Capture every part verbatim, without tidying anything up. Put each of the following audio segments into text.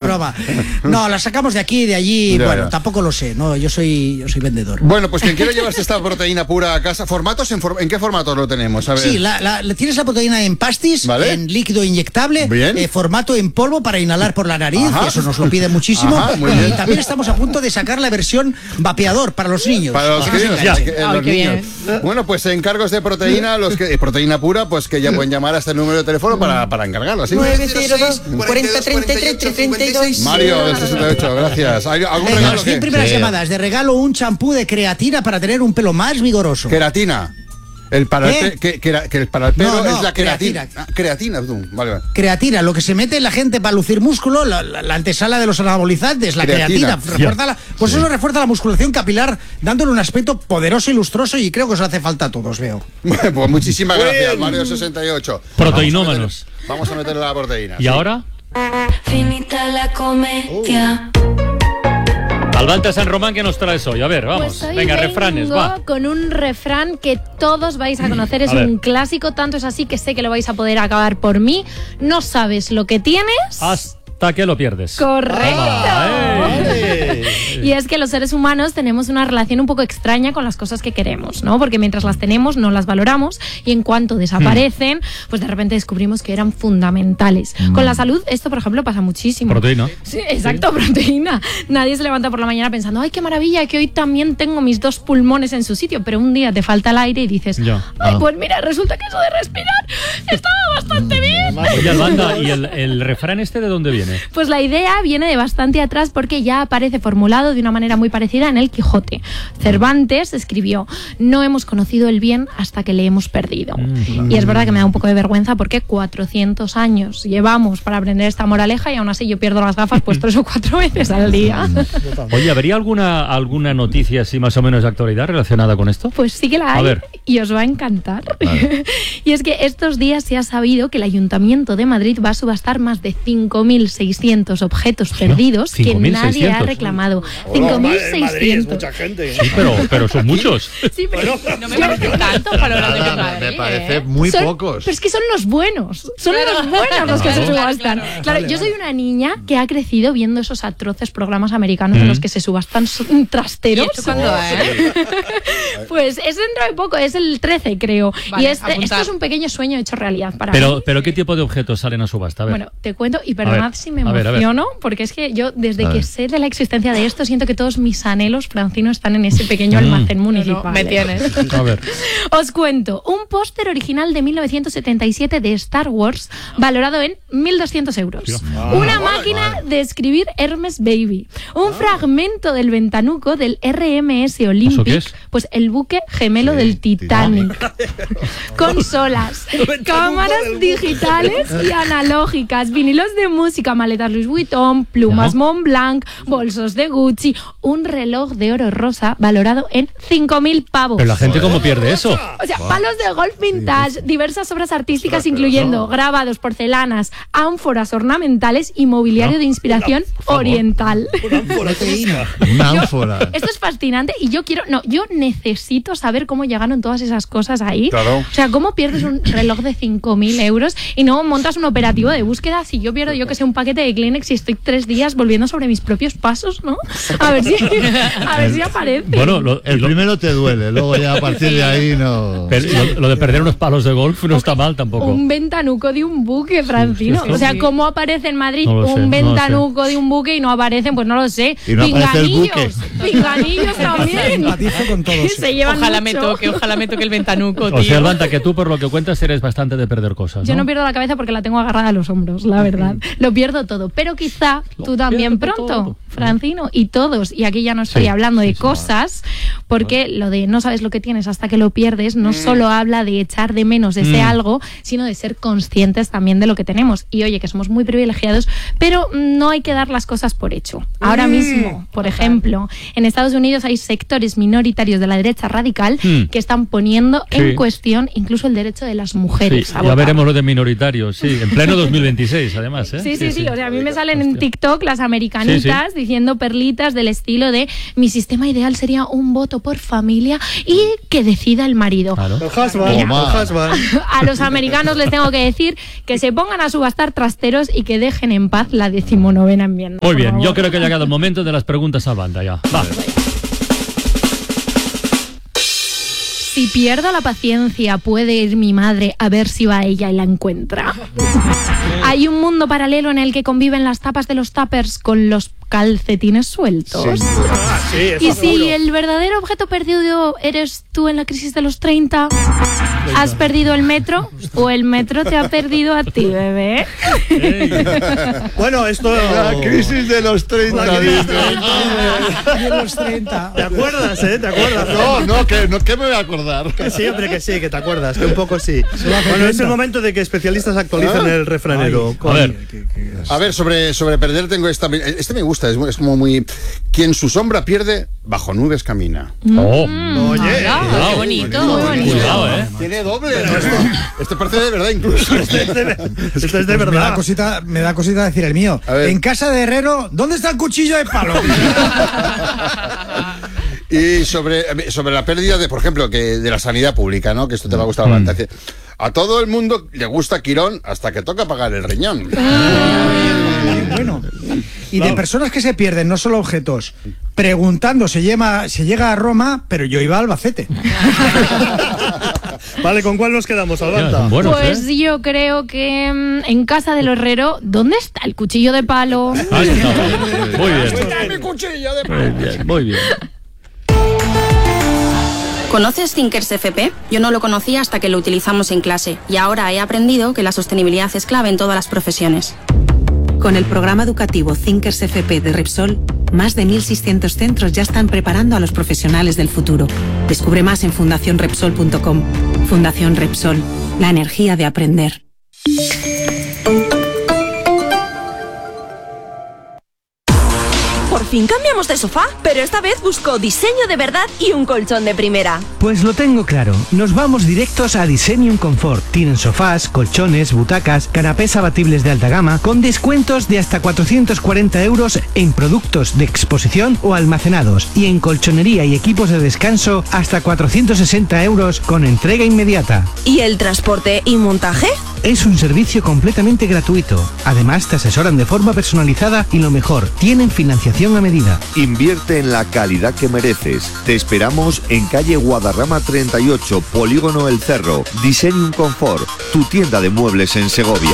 broma. No, la sacamos de aquí y de allí. Ya, bueno, ya. tampoco lo sé, no, yo soy, yo soy vendedor. Bueno, pues quien quiera llevarse esta proteína pura a casa, ¿formatos en, for- ¿en qué formatos lo tenemos? A ver. Sí, la, la, la- tienes la proteína en pastis, Vale. en líquido inyectable, Bien. eh, formato en polvo para inhalar por la nariz, Ajá. que eso nos lo pide muchísimo. Ajá, muy y bien. también estamos a punto de sacar la versión vapeador para los niños. Para los, Ah, críos, ya. eh, Ay, los qué niños. Bueno, pues encargos de proteína, los que, eh, proteína pura, pues que ya pueden llamar a este número de teléfono para, para encargarlo, ¿sí? nueve cero dos, cuarenta, treinta y tres, treinta y dos. Mario del sesenta y ocho, gracias. ¿Hay algún Venga, regalo las cien que? primeras Sí. llamadas. De regalo un champú de creatina para tener un pelo más vigoroso. Queratina. El para, ¿Eh? el pe- que, que, era- que el para el pelo No, no, es la queratina. creatina. Ah, creatina, tú. Vale, vale. Creatina, lo que se mete en la gente para lucir músculo, la, la- la antesala de los anabolizantes, la Creatina. creatina, refuerza la, pues eso refuerza la musculación capilar, dándole un aspecto poderoso y lustroso, y creo que os hace falta a todos, veo. Bueno, pues muchísimas gracias, Mario sesenta y ocho. Proteinómanos. Vamos a meterle, vamos a meterle la proteína. ¿Y sí. ahora? Finita la comedia. Albanta San Román, ¿qué nos traes hoy? A ver, vamos. Pues hoy Venga, vengo refranes, va. con un refrán que todos vais a conocer, es A ver. un clásico, tanto es así que sé que lo vais a poder acabar por mí. No sabes lo que tienes. Hasta que lo pierdes. Correcto. Toma, eh. Y es que los seres humanos tenemos una relación un poco extraña con las cosas que queremos, ¿no? Porque mientras las tenemos no las valoramos y en cuanto desaparecen, pues de repente descubrimos que eran fundamentales. Con la salud esto, por ejemplo, pasa muchísimo. Proteína. Sí, exacto, proteína. Nadie se levanta por la mañana pensando, ay, qué maravilla, que hoy también tengo mis dos pulmones en su sitio, pero un día te falta el aire y dices, Ya. ay, Ah. pues mira, resulta que eso de respirar estaba bastante bien. Oye, Albanda, ¿y el, el refrán este de dónde viene? Pues la idea viene de bastante atrás porque ya aparece formulado de una manera muy parecida en el Quijote. Cervantes escribió, no hemos conocido el bien hasta que le hemos perdido. Y es verdad que me da un poco de vergüenza porque cuatrocientos años llevamos para aprender esta moraleja y aún así yo pierdo las gafas pues tres o cuatro veces al día. Oye, ¿habría alguna, alguna noticia así más o menos de actualidad relacionada con esto? Pues sí que la A hay ver. y os va a encantar. Y es que estos días se ha sabido que el Ayuntamiento de Madrid va a subastar más de cinco mil seiscientos objetos perdidos que nadie ha cinco mil seiscientos. reclamado. cinco mil seiscientos. gente. Sí, pero, pero son muchos. Sí, pero No me parece tanto para lo de Nada, me, me parece muy Son- pocos. Pero es que son los buenos. Son los buenos los que se Claro, subastan. claro. Claro, yo soy una niña que ha crecido viendo esos atroces programas americanos en los que se subastan s- trasteros. ¿Y esto cuándo, eh? Pues es dentro de poco, es el trece, creo. Vale, y este- apuntar. esto es un pequeño sueño hecho realidad para Pero, mí. pero ¿qué tipo de objetos salen a subasta? A ver. Bueno, te cuento y perdonad ver, si me a ver, a ver. emociono, porque es que yo desde A que ver. sé de la existencia de esto siento que todos mis anhelos, Francino, están en ese pequeño Mm. almacén No, municipal. no, me tienes. A ver. Os cuento, un póster original de mil novecientos setenta y siete de Star Wars valorado en mil doscientos euros. Una máquina de escribir Hermes Baby. Un fragmento del ventanuco del R M S Olympic. qué es? Pues el buque gemelo del Titanic. Consolas, cámaras digitales y analógicas, vinilos de música, maletas Louis Vuitton, plumas Ajá. Montblanc, bolsos de Gucci, un reloj de oro rosa valorado en cinco mil pavos. Pero la gente cómo pierde eso. O sea, palos de golf vintage, diversas obras artísticas incluyendo grabados, porcelanas, ánforas ornamentales y mobiliario de inspiración oriental. Proteína. Una Yo- ánfora. Esto es fascinante y yo quiero, no, yo necesito saber cómo llegaron todas esas cosas ahí. Claro. O sea, cómo pierdes un reloj de cinco mil euros y no montas un operativo de búsqueda si yo pierdo, yo que sé, un paquete de Kleenex y estoy tres días volviendo sobre mis propios pasos, ¿no? A ver si, a ver si aparece. Bueno, lo, El lo- primero te duele, luego ya a partir de ahí no. pero lo, lo de perder unos palos de golf no está mal tampoco. Un ventanuco de un buque, Francino. sí, O sea, sí. ¿cómo aparece en Madrid No lo sé, no un lo ventanuco de un buque y no aparecen? Pues no lo sé. Y no aparece el Pinganillos. Pinganillos también. Empatizo con todos. Se llevan Ojalá mucho. me toque, ojalá me toque el ventanuco, tío. O sea, Albanta, que tú por lo que cuentas eres bastante de perder cosas, Yo ¿no? no pierdo la cabeza porque la tengo agarrada a los hombros, la verdad. Lo pierdo todo. Pero quizá tú también pierdo pronto, todo. Francino, y todos. Y aquí ya no estoy Sí, hablando de sí, sí. cosas, porque lo de no sabes lo que tienes hasta que lo pierdes no solo habla de echar de menos ese Mm. algo, sino de ser conscientes también de lo que tenemos. Y oye, que somos muy privilegiados, pero no hay que dar las cosas por hecho. Ahora mismo, por ejemplo, en Estados Unidos hay sectores minoritarios de la derecha radical Mm. que están poniendo Sí. en cuestión incluso el derecho de las mujeres Sí, a ya votar. veremos lo de minoritarios, sí, en pleno dos mil veintiséis además, ¿eh? Sí, sí, sí, o sea, a mí me Hostia. salen en TikTok las americanitas Sí, diciendo perlitas cositas del estilo de mi sistema ideal sería un voto por familia y que decida el marido. Claro. El husband, Mira. el husband. A los americanos les tengo que decir que se pongan a subastar trasteros y que dejen en paz la decimonovena enmienda. Muy por bien, favor. yo creo que ha llegado el momento de las preguntas a banda ya. Va. Si pierdo la paciencia, puede ir mi madre a ver si va ella y la encuentra. Hay un mundo paralelo en el que conviven las tapas de los tuppers con los calcetines sueltos. Ah, sí, eso Y seguro. si el verdadero objeto perdido eres tú en la crisis de los treinta, ¿has perdido el metro o el metro te ha perdido a ti, bebé? Bueno, esto... La crisis de los treinta. La crisis dice. De los treinta. ¿Te acuerdas, eh? ¿Te acuerdas? No, no, que no, que me voy a acordar. Que sí, hombre, que sí, que te acuerdas, que un poco sí. hace Bueno, es cuenta. el momento de que especialistas actualicen Ah. el refranero. Ay, con- A ver. A ver, sobre, sobre perder tengo esta... Este me gusta, es, es como muy... Quien su sombra pierde, bajo nubes camina. Oh. Oye, Hola, cuidado. qué bonito. Muy bonito. Cuidado, ¿eh? Tiene doble. Esto, esto parece de verdad incluso. esto es de Pues me da verdad. cosita, me da cosita decir el mío. A ver. En casa de Herrero, ¿dónde está el cuchillo de palo? Y sobre, sobre la pérdida de, por ejemplo, que de la sanidad pública, ¿no? Que esto te va a gustar bastante. A todo el mundo le gusta Quirón hasta que toca pagar el riñón. Bueno, y de personas que se pierden, no solo objetos, preguntando, se, lleva, se llega a Roma, pero yo iba a Albacete. Vale, ¿con cuál nos quedamos, Ya, Albanta? son buenos, Pues ¿eh? yo creo que mm, en casa del herrero, ¿dónde está el cuchillo de palo? Ahí está. Muy bien. Mi cuchillo de Muy bien, muy bien. ¿Conoces Thinkers F P? Yo no lo conocía hasta que lo utilizamos en clase y ahora he aprendido que la sostenibilidad es clave en todas las profesiones. Con el programa educativo Thinkers F P de Repsol, más de mil seiscientos centros ya están preparando a los profesionales del futuro. Descubre más en fundación repsol punto com. Fundación Repsol, la energía de aprender. Por fin cambiamos de sofá, pero esta vez busco diseño de verdad y un colchón de primera. Pues lo tengo claro, nos vamos directos a Designium Comfort. Tienen sofás, colchones, butacas, canapés abatibles de alta gama con descuentos de hasta cuatrocientos cuarenta euros en productos de exposición o almacenados y en colchonería y equipos de descanso hasta cuatrocientos sesenta euros con entrega inmediata. ¿Y el transporte y montaje? Es un servicio completamente gratuito. Además te asesoran de forma personalizada y lo mejor, tienen financiación a medida. Invierte en la calidad que mereces. Te esperamos en calle Guadarrama treinta y ocho, Polígono El Cerro. Designium Comfort, tu tienda de muebles en Segovia.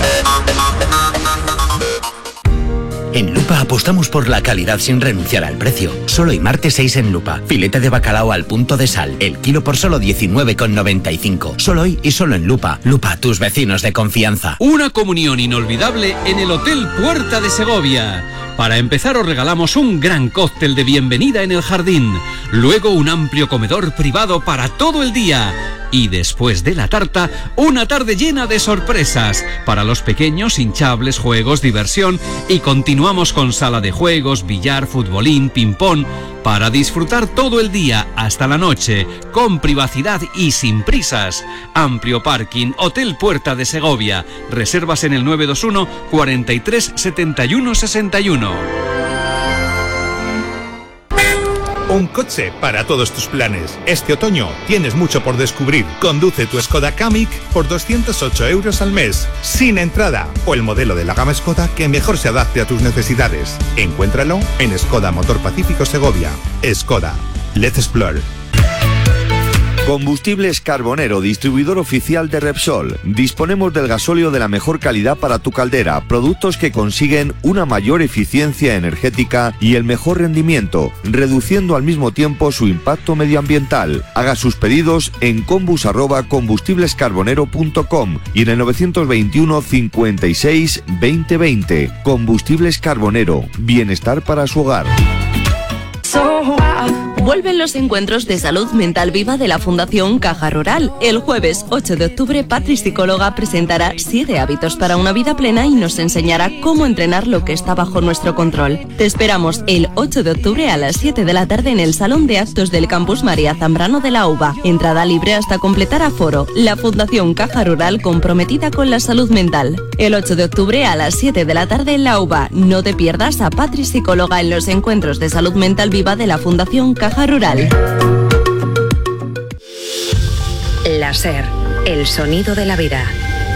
En Lupa apostamos por la calidad sin renunciar al precio. Solo y martes seis en Lupa. Filete de bacalao al punto de sal. El kilo por solo diecinueve con noventa y cinco. Solo hoy y solo en Lupa. Lupa, tus vecinos de confianza. Una comunión inolvidable en el Hotel Puerta de Segovia. Para empezar os regalamos un gran cóctel de bienvenida en el jardín. Luego un amplio comedor privado para todo el día. Y después de la tarta, una tarde llena de sorpresas. Para los pequeños, hinchables, juegos, diversión. Y continuamos con sala de juegos, billar, futbolín, ping-pong. Para disfrutar todo el día hasta la noche, con privacidad y sin prisas. Amplio parking, Hotel Puerta de Segovia. Reservas en el nueve dos uno, cuarenta y tres, setenta y uno, sesenta y uno. Un coche para todos tus planes. Este otoño tienes mucho por descubrir. Conduce tu Skoda Kamiq por doscientos ocho euros al mes, sin entrada, o el modelo de la gama Skoda que mejor se adapte a tus necesidades. Encuéntralo en Skoda Motor Pacífico Segovia. Skoda. Let's explore. Combustibles Carbonero, distribuidor oficial de Repsol. Disponemos del gasóleo de la mejor calidad para tu caldera, productos que consiguen una mayor eficiencia energética y el mejor rendimiento, reduciendo al mismo tiempo su impacto medioambiental. Haga sus pedidos en combus arroba combustiblescarbonero punto com y en el novecientos veintiuno, cincuenta y seis, veinte veinte. Combustibles Carbonero, bienestar para su hogar. So I Vuelven los encuentros de salud mental viva de la Fundación Caja Rural. El jueves ocho de octubre, Patri, psicóloga, presentará siete hábitos para una vida plena y nos enseñará cómo entrenar lo que está bajo nuestro control. Te esperamos el ocho de octubre a las siete de la tarde en el Salón de Actos del Campus María Zambrano de la UBA. Entrada libre hasta completar aforo. La Fundación Caja Rural, comprometida con la salud mental. El ocho de octubre a las siete de la tarde en la UBA. No te pierdas a Patri, psicóloga, en los encuentros de salud mental viva de la Fundación Caja Rural. La SER, el sonido de la vida.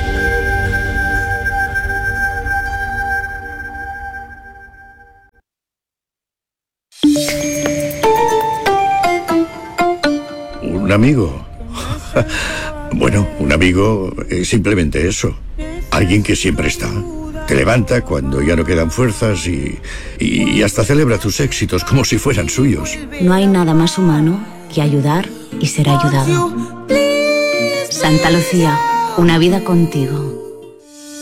¿Un amigo? Bueno, un amigo es simplemente eso. Alguien que siempre está. Te levanta cuando ya no quedan fuerzas y, y hasta celebra tus éxitos como si fueran suyos. No hay nada más humano que ayudar y ser ayudado. Santa Lucía, una vida contigo.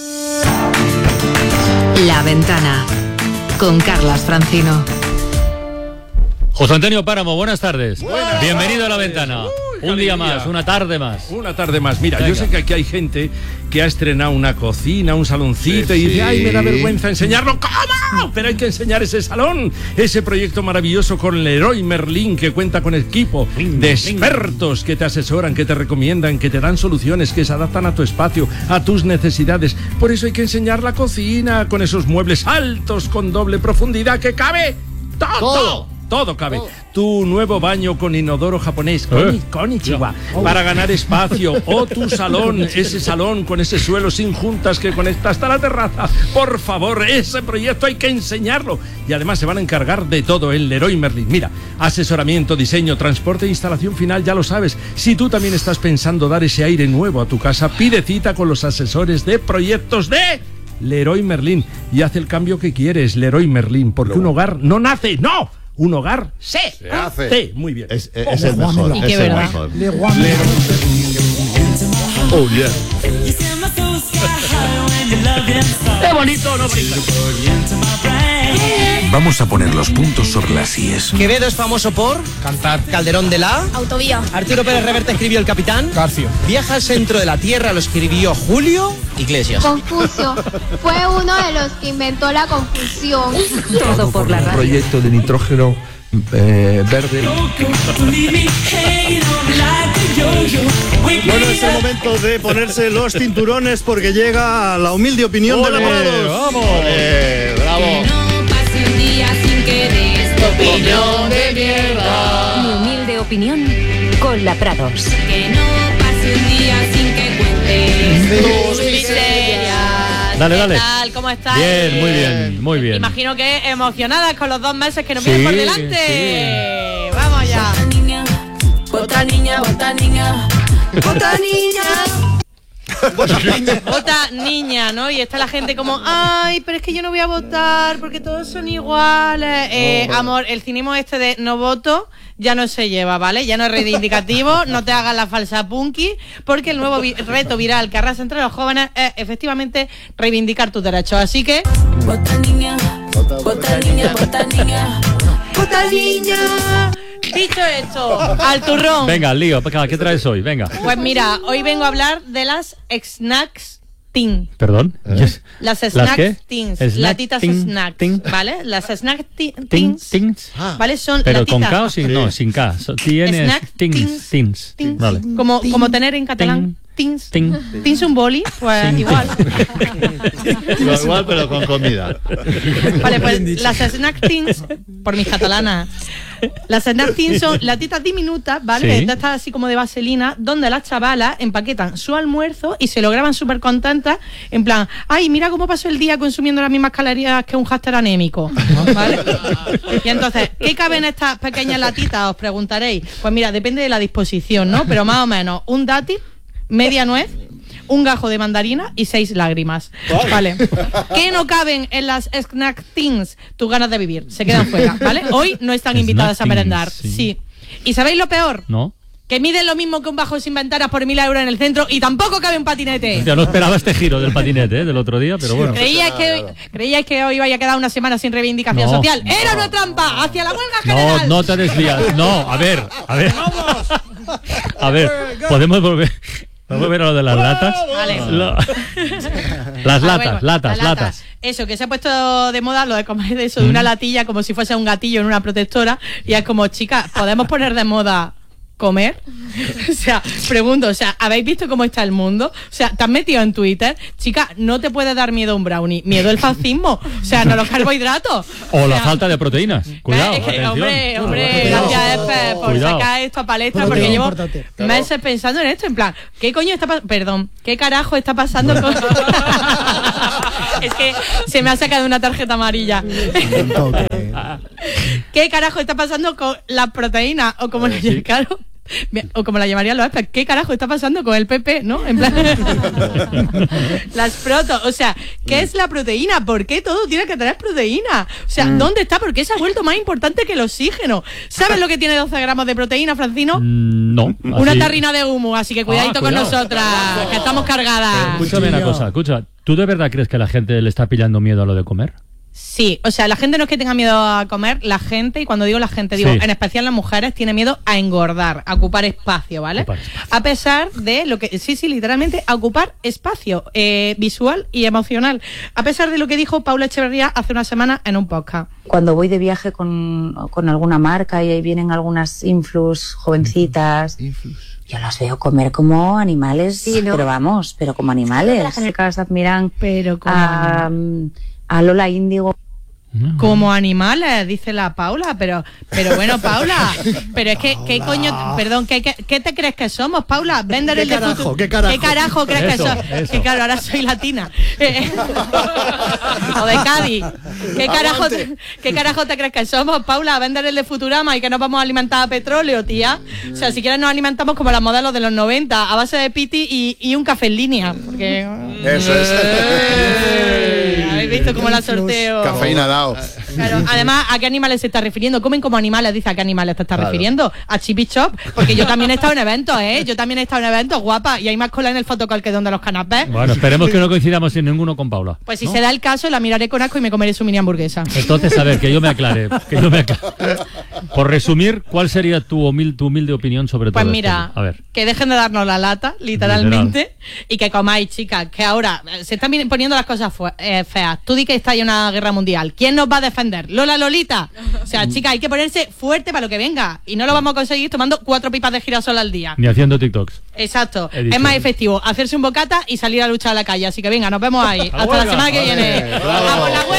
La Ventana, con Carlas Francino. José Antonio Páramo, buenas tardes. Buenas Bienvenido tardes. a La Ventana. Uy, Un día alegría. más, una tarde más. Una tarde más. Mira, Venga. yo sé que aquí hay gente que ha estrenado una cocina, un saloncito, Sí, y dice, sí. ay, me da vergüenza enseñarlo. ¿Cómo? Pero hay que enseñar ese salón, ese proyecto maravilloso con Leroy Merlin, que cuenta con equipo de expertos que te asesoran, que te recomiendan, que te dan soluciones, que se adaptan a tu espacio, a tus necesidades. Por eso hay que enseñar la cocina con esos muebles altos, con doble profundidad, que cabe todo. Todo. Todo cabe. Tu nuevo baño con inodoro japonés, con, ¿Eh? konnichiwa, para ganar espacio. O tu salón, ese salón con ese suelo sin juntas que conecta hasta la terraza. Por favor, ese proyecto hay que enseñarlo. Y además se van a encargar de todo en Leroy Merlin. Mira, asesoramiento, diseño, transporte e instalación final, ya lo sabes. Si tú también estás pensando dar ese aire nuevo a tu casa, pide cita con los asesores de proyectos de Leroy Merlin y haz el cambio que quieres. Leroy Merlin, porque un hogar no nace, ¡no! Un hogar se, Se hace. Sí, muy bien. Es, es- es el mejor. Y Es qué el verdad. mejor. Le Guam. Oh, yeah. ¡Qué bonito, no bonito! Vamos a poner los puntos sobre las íes. Quevedo es famoso por cantar Calderón de la Autovía. Arturo Pérez Reverte escribió El Capitán. Garcio. Viaja al centro de la Tierra lo escribió Julio Iglesias. Confucio. Fue uno de los que inventó la confusión. Todo por la radio. Proyecto de nitrógeno eh, verde. Bueno, es el momento de ponerse los cinturones porque llega la humilde opinión de la ¡Vamos! Eh, bravo. pase un día sin que des tu opinión de mierda. Mi humilde opinión con la Prados. Que no pase un día sin que cuentes tus miserias. Dale, dale. ¿Qué tal? ¿Cómo estáis? Bien, muy bien, muy bien. Imagino que emocionadas con los dos meses que nos Sí, vienen por delante. Vamos allá. Otra niña, otra niña, otra niña. Vota niña, ¿no? Y está la gente como, ay, pero es que yo no voy a votar porque todos son iguales. Eh, amor, el cinismo este de no voto ya no se lleva, ¿vale? Ya no es reivindicativo, no te hagas la falsa punky, porque el nuevo vi- reto viral que arrasa entre los jóvenes es efectivamente reivindicar tus derechos. Así que... Vota niña, vota niña, vota niña, vota niña. Dicho esto, al turrón. Venga, lío, ¿qué traes hoy? Venga. Pues mira, hoy vengo a hablar de las snacks teen. ¿Perdón? Yes. Las ¿Las snacks qué? teens, Snack latitas teen, snacks, teen. ¿vale? Las snacks ti- Tin- teens, Tins. ¿vale? Son Pero con latitas. K o sin, no, sin K. So- Tienes Snack tins, tins. teens. Vale. Como, como tener en catalán. Teens. Tin. Teens un boli, pues Tin. igual. Igual, igual, pero con comida. Vale, pues las snack teens, por mis catalanas, las snack teens son latitas diminutas, ¿vale? Sí. De estas así como de vaselina, donde las chavalas empaquetan su almuerzo y se lo graban súper contentas, en plan, ay, mira cómo pasó el día consumiendo las mismas calorías que un hámster anémico, ¿vale? Y entonces, ¿qué cabe en estas pequeñas latitas? Os preguntaréis. Pues mira, depende de la disposición, ¿no? Pero más o menos, un dátil, media nuez, un gajo de mandarina y seis lágrimas. Vale. ¿Qué no caben en las snack teens? Tus ganas de vivir. Se quedan fuera, ¿vale? Hoy no están Snack invitadas a teens, merendar. sí. Sí. ¿Y sabéis lo peor? ¿No? que mide lo mismo que un bajo sin ventanas por mil euros en el centro y tampoco cabe un patinete. Ya no esperaba este giro del patinete, ¿eh? Del otro día, pero bueno. ¿Creíais que, ¿Creíais que hoy iba a quedar una semana sin reivindicación No, social? no. ¡Era una trampa! ¡Hacia la huelga No, general! no te desvías. No, a ver, a ver. A ver, podemos volver. ¿Podemos volver a lo de las latas? Vale. Lo- Las Ah, latas, bueno, latas, la lata. latas. Eso, que se ha puesto de moda lo de comer de eso, de una latilla como si fuese un gatillo en una protectora. Y es como, chicas, ¿podemos poner de moda comer? O sea, pregunto, o sea, ¿habéis visto cómo está el mundo? O sea, ¿te has metido en Twitter? Chica, no te puede dar miedo un brownie, miedo el fascismo, o sea, no los carbohidratos. O la falta de proteínas. Cuidado, Es que, atención. hombre, hombre, Cuidado. gracias Efe, por Cuidado. sacar esto a palestra, Proteína porque llevo importante. meses pensando en esto, en plan, ¿qué coño está pasando? Perdón, ¿qué carajo está pasando con...? Es que se me ha sacado una tarjeta amarilla. ¿Qué carajo está pasando con la proteína? O como la Sí. claro, o como la llamarían los expertos, ¿qué carajo está pasando con el P P? ¿No? En plan, las proto, o sea, ¿qué es la proteína? ¿Por qué todo tiene que tener proteína? O sea, Mm. ¿dónde está? ¿Por qué se ha vuelto más importante que el oxígeno? ¿Sabes lo que tiene doce gramos de proteína, Francino? Mm, No. Una así- tarrina de humo, así que cuidadito Ah, con cuidado. nosotras, que estamos cargadas. Escúchame una cosa, escucha. ¿Tú de verdad crees que la gente le está pillando miedo a lo de comer? Sí, o sea, la gente no es que tenga miedo a comer, la gente, y cuando digo la gente, digo, Sí. en especial las mujeres, tiene miedo a engordar, a ocupar espacio, ¿vale? Ocupar espacio. A pesar de lo que, sí, sí, literalmente, a ocupar espacio eh, visual y emocional. A pesar de lo que dijo Paula Echeverría hace una semana en un podcast. Cuando voy de viaje con, con alguna marca y ahí vienen algunas influs jovencitas, yo las veo comer como animales, Sí, ¿no? pero vamos, pero como animales. Las chicas admiran Pero como, a, a Lola Índigo. como animales, dice la Paula, pero pero bueno, Paula, pero es que, ¿qué coño? Perdón, ¿qué, qué, qué te crees que somos, Paula? Vender ¿Qué el de carajo? futuro. ¿Qué carajo? ¿Qué carajo crees Eso, que somos? eso. Que claro, ahora soy latina. Eh, o de Cádiz. ¿Qué carajo, te, ¿Qué carajo te crees que somos, Paula? Vender el de Futurama y que nos vamos a alimentar a petróleo, tía. O sea, si quieres nos alimentamos como las modelos de los noventa, a base de piti y, y un café en línea. Porque... Eso es. Eh, ¿Habéis visto cómo la sorteo? Cafeína dao. Claro, además, ¿a qué animales se está refiriendo? ¿Comen como animales? Dice, ¿a qué animales te estás Claro. refiriendo? ¿A Chippy Chop? Porque yo también he estado en eventos, ¿eh? Yo también he estado en eventos, guapa, y hay más cola en el fotocall que donde los canapés. Bueno, esperemos que no coincidamos en ninguno con Paula. Pues si se da el caso, la miraré con asco y me comeré su mini hamburguesa. Entonces, a ver, que yo me aclare. Que yo me aclare. Por resumir, ¿cuál sería tu, humil- tu humilde opinión sobre Pues todo mira, esto? A ver. que dejen de darnos la lata, literalmente, y que comáis, chicas, que ahora eh, se están poniendo las cosas fue- eh, feas. Tú di que está en una guerra mundial. ¿Quién nos va a defender? ¿Lola Lolita? O sea, chicas, hay que ponerse fuerte para lo que venga. Y no lo vamos a conseguir tomando cuatro pipas de girasol al día. Ni haciendo TikToks. Exacto. He dicho. Es más efectivo hacerse un bocata y salir a luchar a la calle. Así que venga, nos vemos ahí. Hasta la semana que viene. ¡Vamos, la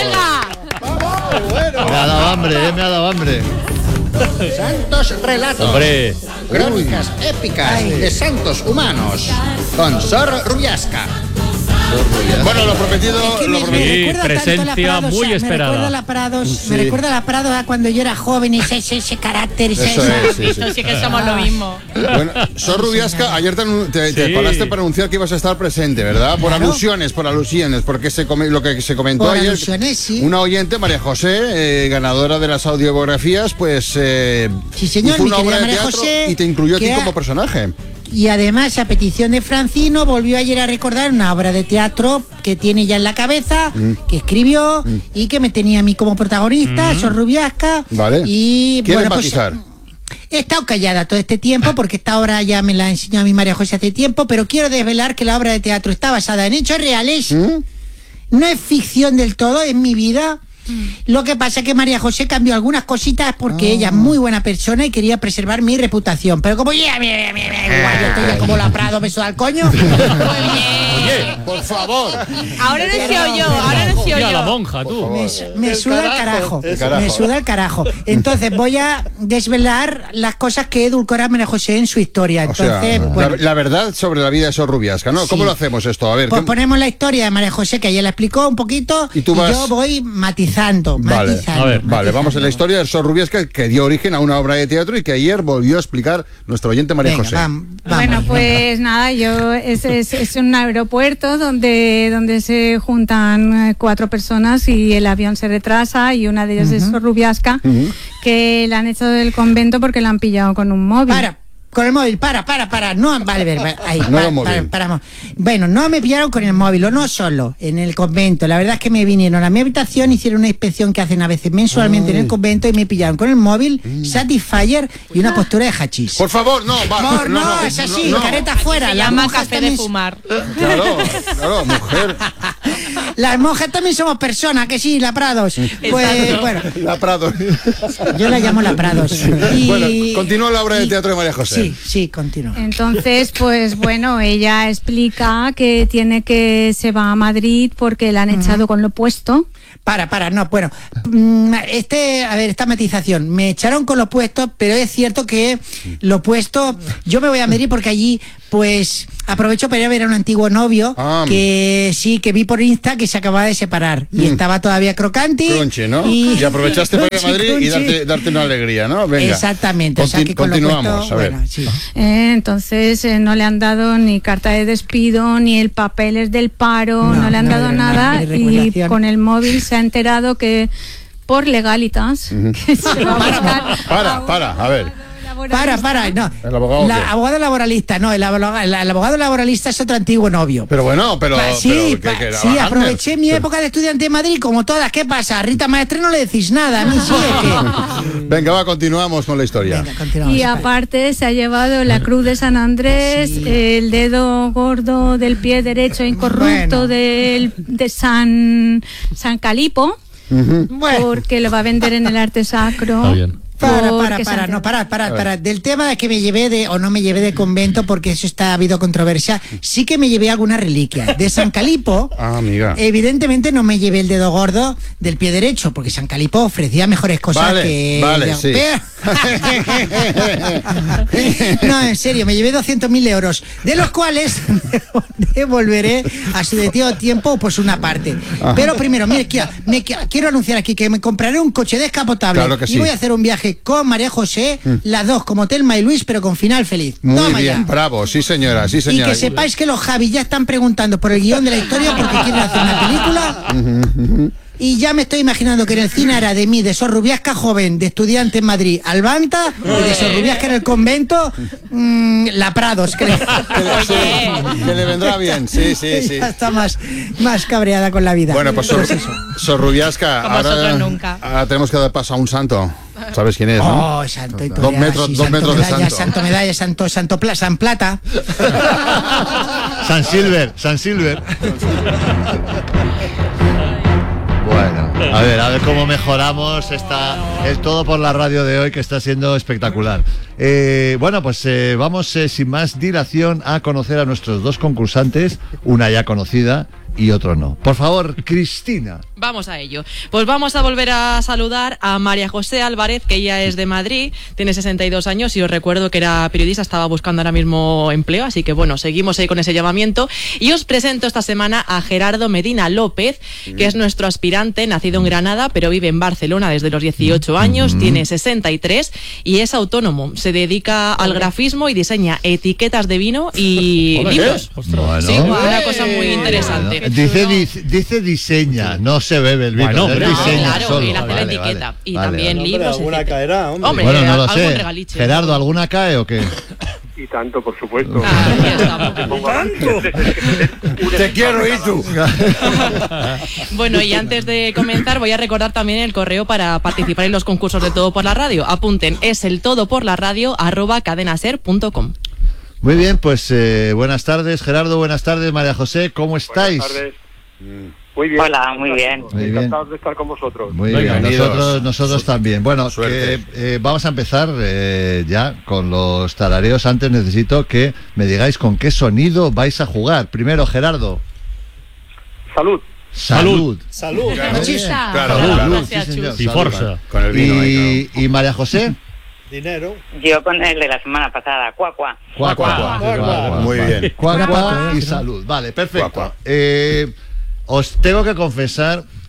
huelga! Me ha dado hambre, eh, me ha dado hambre. Santos relatos. Hombre. Crónicas épicas de santos humanos. Con Sor Rubiasca. Bueno, lo prometido, Es que lo me- prometido. me Sí, recuerda presencia tanto a la Prados, muy o sea, esperada. Me recuerda a la Prados, Sí. me recuerda a la Prados a cuando yo era joven, ese, ese, ese carácter, ese, Eso esa- es, sí, sí. Esto sí que somos lo mismo. Bueno, Sor Rubiasca, ayer te, anu- te, te Sí. paraste para anunciar que ibas a estar presente, ¿verdad? Por Claro. alusiones, por alusiones, porque se come- lo que se comentó Por ayer. alusiones, sí. Una oyente, María José, eh, ganadora de las audiografías, pues. Eh, Sí, señor, hizo mi una querida obra de María teatro José, y te incluyó a ti que ha- como personaje. Y además, a petición de Francino, volvió ayer a recordar una obra de teatro que tiene ya en la cabeza, que escribió y que me tenía a mí como protagonista, Sor Rubiasca. Vale. Y ¿Quieres bueno, pues matizar? he estado callada todo este tiempo porque esta obra ya me la enseñó a mi María José hace tiempo, pero quiero desvelar que la obra de teatro está basada en hechos reales. No es ficción del todo, es mi vida. Lo que pasa es que María José cambió algunas cositas porque ella es muy buena persona y quería preservar mi reputación. Pero como ya, mira, mira, mira, igual, yo estoy ya como la Prado, beso al coño. Pues bien. Oye, por favor. Ahora no he sido yo, ahora no he sido Hostia, la yo. monja, tú. Me, me suda el carajo, El carajo. me suda el carajo. Entonces voy a desvelar las cosas que edulcora María José en su historia. O sea, Entonces, bueno, la, la verdad sobre la vida de Sor Rubiasca, ¿no? Sí. ¿Cómo lo hacemos esto? A ver. pues ¿qué- ponemos la historia de María José, que ella la explicó un poquito, Y y, tú vas- yo voy matizando, Vale, matizando. a ver, vale, vamos a la historia de Sor Rubiasca, que dio origen a una obra de teatro y que ayer volvió a explicar nuestro oyente María Venga, José. vam- vamos, Bueno, pues nada, yo es, es, es un aeropuerto donde, donde se juntan eh, cuatro personas y el avión se retrasa y una de ellas es Sor Rubiasca, que la han hecho del convento porque la han pillado con un móvil. Para, Con el móvil, para, para, para. No, vale, vale, vale, ahí. No para, lo móvil. para, para. Bueno, no me pillaron con el móvil, o no solo, en el convento. La verdad es que me vinieron a mi habitación, hicieron una inspección que hacen a veces mensualmente Ay. en el convento y me pillaron con el móvil, Mm. Satisfyer y una postura de hachís. Por favor, no, va, no, no, no, no, es así, no, no. careta fuera. Se Las llama monjas café también- de fumar. Claro, claro, mujer. Las monjas también somos personas, que sí, la Prados. Pues Exacto. bueno, La Prado. yo la llamo la Prados. Y- Bueno, continúa la obra de y- teatro de María José. Sí, sí, continúa. Entonces, pues bueno, ella explica que tiene que se va a Madrid porque la han echado con lo puesto. Para, para, no, bueno, mm, este, a ver, esta matización, me echaron con lo puesto, pero es cierto que lo puesto, yo me voy a Madrid porque allí, pues, aprovecho para ir a ver a un antiguo novio, Ah. que sí, que vi por Insta que se acababa de separar, y Mm. estaba todavía crocante. Crunchy, ¿no? Y, Y aprovechaste para ir a Crunchy, Madrid y crunchy. darte, darte una alegría, ¿no? Venga. Exactamente, o sea Conti- que con lo continuamos, puesto, a ver. bueno, sí. Eh, entonces eh, no le han dado ni carta de despido, ni el papeles del paro, no, No, le han no, dado no, nada ni y regulación. con el móvil se ha enterado que por legalitas que se va a buscar Para, para, a ver. Para, para, no. ¿El abogado La, qué? abogado laboralista, no, el, abogado- el- el abogado laboralista es otro antiguo novio. Pero bueno, pero. Pa- sí, pero, pa- que- que sí, era aproveché Wagner. mi época de estudiante en Madrid, como todas. ¿Qué pasa? A Rita Maestre no le decís nada, a mí sí es que... Venga, va, continuamos con la historia. Venga, continuamos. Y aparte se ha llevado la cruz de San Andrés, el dedo gordo del pie derecho incorrupto Bueno. del, de San, San Calipo, Bueno. porque lo va a vender en el arte sacro. Está bien. Para, porque para, se para, han- no, para, A para, ver. para. Del tema de que me llevé de, o no me llevé de convento, porque eso está, ha habido controversia, sí que me llevé alguna reliquia. De San Calipo, Ah, amiga. evidentemente no me llevé el dedo gordo del pie derecho, porque San Calipo ofrecía mejores cosas Vale, que... vale, sí. No, en serio, me llevé doscientos mil euros, de los cuales devolveré a su debido tiempo pues una parte. Ajá. Pero primero, mire, quiero, me, quiero anunciar aquí que me compraré un coche descapotable Claro que y sí. voy a hacer un viaje con María José, las dos como Telma y Luis, pero con final feliz. Muy Toma bien, ya. bravo, sí señora, sí Y señora. que sepáis que los Javi ya están preguntando por el guión de la historia porque quieren hacer una película. Y ya me estoy imaginando que en el cine era de mí, de Sorrubiasca joven, de estudiante en Madrid, Albanta, y de Sorrubiasca en el convento, mmm, La Prados, creo. Que le, sí, que le vendrá bien, sí, sí, sí. Ya está más, más cabreada con la vida. Bueno, pues Sor, Sorrubiasca, Como ahora, vosotros nunca. ahora tenemos que dar paso a un santo. ¿Sabes quién es, no? Oh, santo y todo. Dos ya, metros- sí, dos santo metros de medalla, santo. santo medalla, santo, santo pla, San Plata. San Silver, San Silver. Bueno, a ver, a ver cómo mejoramos esta, el todo por la radio de hoy, que está siendo espectacular. Eh, bueno, pues eh, vamos eh, sin más dilación a conocer a nuestros dos concursantes, una ya conocida y otro no. Por favor, Cristina. Vamos a ello. Pues vamos a volver a saludar a María José Álvarez, que ella es de Madrid, tiene sesenta y dos años y os recuerdo que era periodista, estaba buscando ahora mismo empleo, así que bueno, seguimos ahí con ese llamamiento. Y os presento esta semana a Gerardo Medina López, que es nuestro aspirante, nacido en Granada, pero vive en Barcelona desde los dieciocho años, tiene sesenta y tres y es autónomo. Se dedica al grafismo y diseña etiquetas de vino y Hola, libros. ¿qué? Bueno. Sí, una cosa muy interesante. Dice, dice, dice diseña, no se bebe el vino, Bueno, él hombre, No, diseña claro, solo. él hace la Vale, etiqueta vale. y Vale, también vale. libros. alguna etcétera. caerá, hombre. Hombre, Bueno, no lo algún sé. regaliche. Gerardo, ¿alguna cae o qué? Y tanto, por supuesto. Ah, ahí estamos. Te quiero ir tú. Bueno, y antes de comenzar voy a recordar también el correo para participar en los concursos de Todo por la Radio. Apunten, es el todo por la radio arroba cadenaser punto com. Muy bien, pues eh, buenas tardes, Gerardo, buenas tardes, María José, ¿cómo estáis? Buenas tardes. Muy bien. Hola, muy bien. Muy bien. Encantados de estar con vosotros. Muy Venga, bien, bienvenidos. nosotros, nosotros también. Bueno, Suerte. que, eh, vamos a empezar eh, ya con los tarareos. Antes necesito que me digáis con qué sonido vais a jugar. Primero, Gerardo. Salud. Salud. Salud. Claro, Chis. claro, Salud, claro. Gracias, sí, señor. Chus. Y Salud. forza. Con el vino ahí, Y, y María José. Dinero. Yo con el de la semana pasada, cuacua. Cuá, cuá, Cuá, cuá, cuá. cuá, cuá. Muy Vale. bien. Cuá, Era cuá Paco, ¿eh? y salud. Vale, perfecto. Cuá, cuá. Eh, os tengo que confesar